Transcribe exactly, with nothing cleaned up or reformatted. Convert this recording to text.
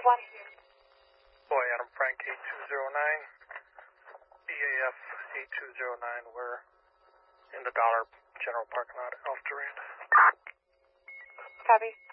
five one. Boy, Adam Frank eight two zero nine. B A F eight two zero nine. We're in the Dollar General parking lot, Alpha Durant. Copy.